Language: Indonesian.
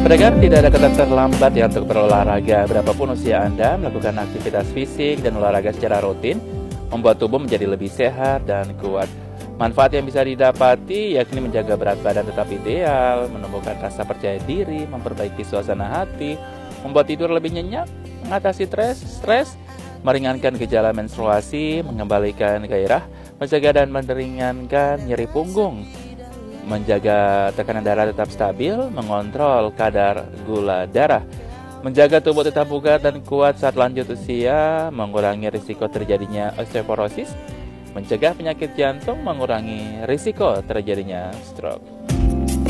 Pendengar, tidak ada kata terlambat ya untuk berolahraga. Berapapun usia Anda, melakukan aktivitas fisik dan olahraga secara rutin membuat tubuh menjadi lebih sehat dan kuat. Manfaat yang bisa didapati yakni menjaga berat badan tetap ideal, menumbuhkan rasa percaya diri, memperbaiki suasana hati, membuat tidur lebih nyenyak, mengatasi stres, meringankan gejala menstruasi, mengembalikan gairah, menjaga dan meringankan nyeri punggung, menjaga tekanan darah tetap stabil, mengontrol kadar gula darah, menjaga tubuh tetap bugar dan kuat saat lanjut usia, mengurangi risiko terjadinya osteoporosis, mencegah penyakit jantung, mengurangi risiko terjadinya stroke.